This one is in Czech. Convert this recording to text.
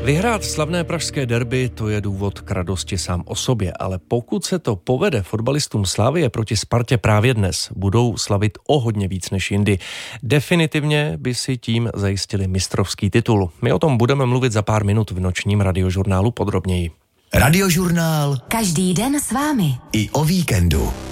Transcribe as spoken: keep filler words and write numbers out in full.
Vyhrát slavné pražské derby, to je důvod k radosti sám o sobě, ale pokud se to povede fotbalistům Slavie proti Spartě právě dnes, budou slavit o hodně víc než jindy. Definitivně by si tím zajistili mistrovský titul. My o tom budeme mluvit za pár minut v nočním radiožurnálu podrobněji. Radiožurnál. Každý den s vámi. I o víkendu.